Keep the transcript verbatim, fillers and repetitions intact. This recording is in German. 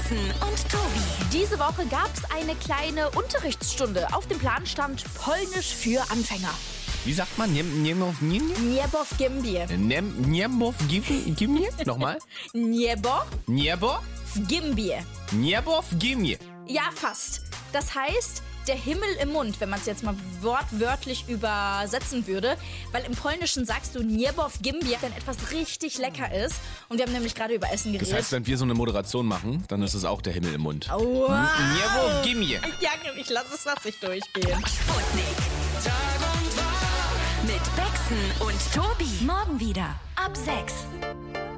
Becksen und Tobi. Diese Woche gab es eine kleine Unterrichtsstunde. Auf dem Plan stand Polnisch für Anfänger. Wie sagt man? Niemów Gimnie? Niebow Gimbie. Niemów Gimnie? Nochmal? Niebow Niebo? Gimbie. Niebow Gimnie. Ja, fast. Das heißt, der Himmel im Mund, wenn man es jetzt mal wortwörtlich übersetzen würde. Weil im Polnischen sagst du Niebow Gimbie, wenn etwas richtig lecker ist. Und wir haben nämlich gerade über Essen geredet. Das heißt, wenn wir so eine Moderation machen, dann ist es auch der Himmel im Mund. Wow. Niebow Gimnie. Ja, ich lasse es was nicht durchgehen. Sputnik. Tag und Tag. Mit Becksen und Tobi. Morgen wieder ab sechs.